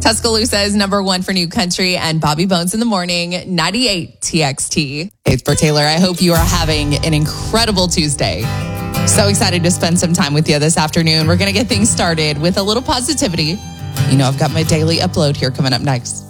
Tuscaloosa is number 1 for new country, and Bobby Bones in the morning, 98 TXT. Hey, for Taylor, I hope you are having an incredible Tuesday. So excited to spend some time with you this afternoon. We're going to get things started with a little positivity. You know, I've got my daily upload here coming up next.